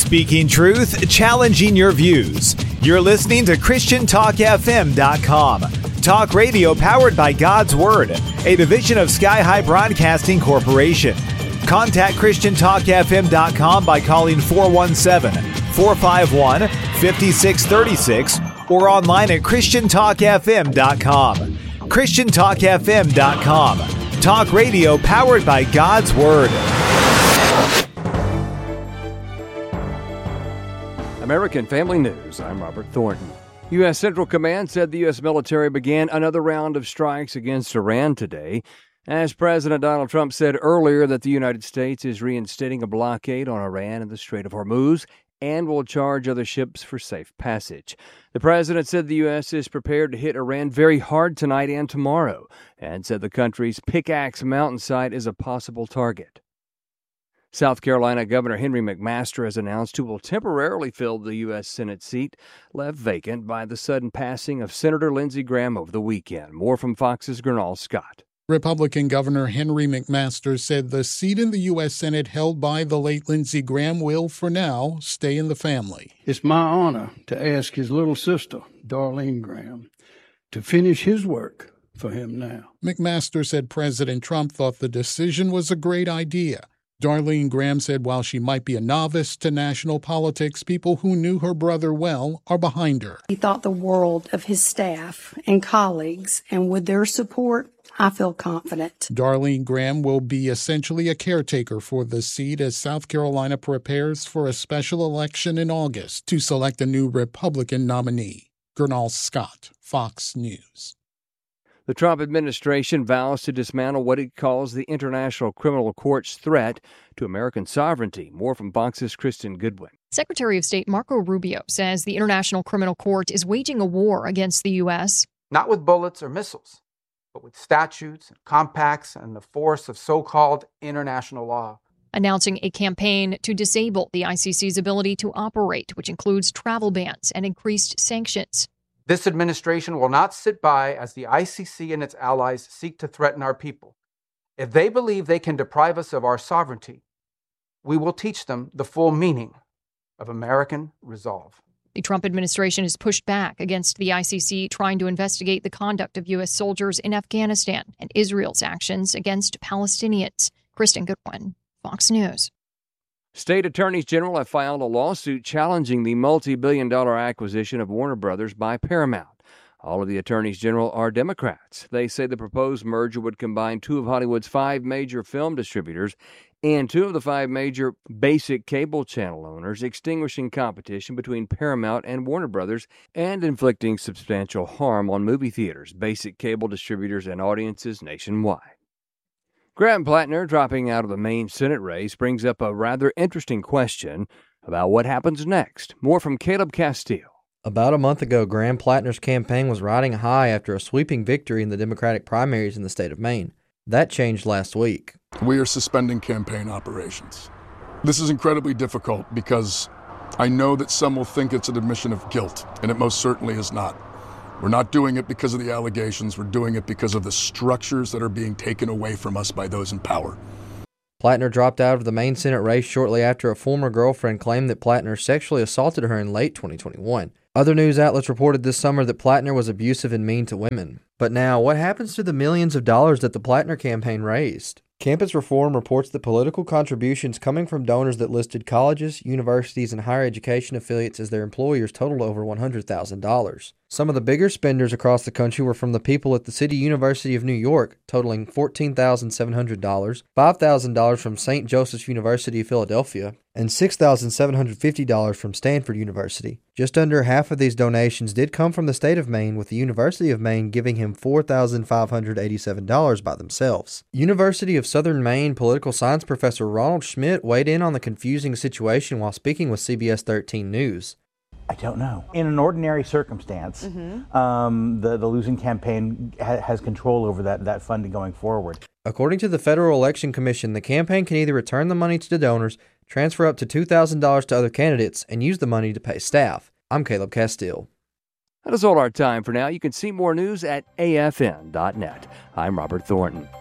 Speaking truth, challenging your views. You're listening to ChristianTalkFM.com. Talk radio powered by God's Word, a division of Sky High Broadcasting Corporation. Contact ChristianTalkFM.com by calling 417-451-5636 or online at ChristianTalkFM.com. ChristianTalkFM.com. Talk radio powered by God's Word. American Family News, I'm Robert Thornton. U.S. Central Command said the U.S. military began another round of strikes against Iran today, as President Donald Trump said earlier that the United States is reinstating a blockade on Iran in the Strait of Hormuz and will charge other ships for safe passage. The president said the U.S. is prepared to hit Iran very hard tonight and tomorrow, and said the country's Pickaxe Mountain site is a possible target. South Carolina Governor Henry McMaster has announced who will temporarily fill the U.S. Senate seat left vacant by the sudden passing of Senator Lindsey Graham over the weekend. More from Fox's Gernal Scott. Republican Governor Henry McMaster said the seat in the U.S. Senate held by the late Lindsey Graham will, for now, stay in the family. It's my honor to ask his little sister, Darlene Graham, to finish his work for him now. McMaster said President Trump thought the decision was a great idea. Darlene Graham said while she might be a novice to national politics, people who knew her brother well are behind her. He thought the world of his staff and colleagues, and with their support, I feel confident. Darlene Graham will be essentially a caretaker for the seat as South Carolina prepares for a special election in August to select a new Republican nominee. Gernal Scott, Fox News. The Trump administration vows to dismantle what it calls the International Criminal Court's threat to American sovereignty. More from Fox's Kristen Goodwin. Secretary of State Marco Rubio says the International Criminal Court is waging a war against the U.S. Not with bullets or missiles, but with statutes and compacts and the force of so-called international law. Announcing a campaign to disable the ICC's ability to operate, which includes travel bans and increased sanctions. This administration will not sit by as the ICC and its allies seek to threaten our people. If they believe they can deprive us of our sovereignty, we will teach them the full meaning of American resolve. The Trump administration has pushed back against the ICC trying to investigate the conduct of U.S. soldiers in Afghanistan and Israel's actions against Palestinians. Kristen Goodwin, Fox News. State attorneys general have filed a lawsuit challenging the multi-billion-dollar acquisition of Warner Brothers by Paramount. All of the attorneys general are Democrats. They say the proposed merger would combine two of Hollywood's 5 major film distributors and 2 of the 5 major basic cable channel owners, extinguishing competition between Paramount and Warner Brothers and inflicting substantial harm on movie theaters, basic cable distributors, and audiences nationwide. Graham Plattner dropping out of the Maine Senate race brings up a rather interesting question about what happens next. More from Caleb Castile. About a month ago, Graham Plattner's campaign was riding high after a sweeping victory in the Democratic primaries in the state of Maine. That changed last week. We are suspending campaign operations. This is incredibly difficult because I know that some will think it's an admission of guilt, and it most certainly is not. We're not doing it because of the allegations. We're doing it because of the structures that are being taken away from us by those in power. Plattner dropped out of the Maine Senate race shortly after a former girlfriend claimed that Plattner sexually assaulted her in late 2021. Other news outlets reported this summer that Plattner was abusive and mean to women. But now, what happens to the millions of dollars that the Plattner campaign raised? Campus Reform reports that political contributions coming from donors that listed colleges, universities, and higher education affiliates as their employers totaled over $100,000. Some of the bigger spenders across the country were from the people at the City University of New York, totaling $14,700, $5,000 from St. Joseph's University of Philadelphia, and $6,750 from Stanford University. Just under half of these donations did come from the state of Maine, with the University of Maine giving him $4,587 by themselves. University of Southern Maine political science professor Ronald Schmidt weighed in on the confusing situation while speaking with CBS 13 News. I don't know. In an ordinary circumstance, the losing campaign has control over that funding going forward. According to the Federal Election Commission, the campaign can either return the money to the donors, transfer up to $2,000 to other candidates, and use the money to pay staff. I'm Caleb Castile. That is all our time for now. You can see more news at afn.net. I'm Robert Thornton.